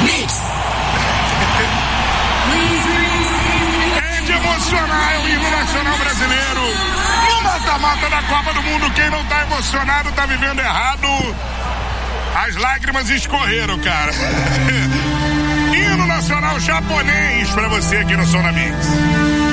É de emocionar o hino nacional brasileiro. No mata-mata da Copa do Mundo, quem não tá emocionado tá vivendo errado. As lágrimas escorreram, cara. Hino nacional japonês pra você aqui no Som da Mix.